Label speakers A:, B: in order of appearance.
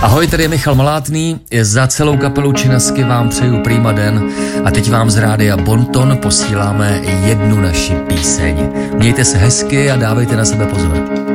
A: Ahoj, tady je Michal Malátný, za celou kapelu Činasky vám přeju prýma den a teď vám z rádia Bonton posíláme jednu naši píseň. Mějte se hezky a dávejte na sebe pozor.